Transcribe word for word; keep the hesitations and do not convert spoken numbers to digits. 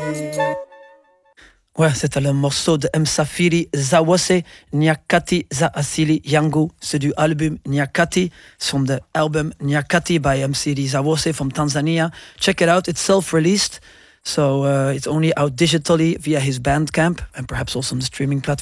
Ouais, c'était le morceau de Msafiri Zawase Nyakati za Asili Yangu. C'est du album Nyakati, from the album Nyakati by Msafiri Zawase from Tanzania. Check it out, it's self-released, so uh, it's only out digitally via his Bandcamp and perhaps also on the streaming platform.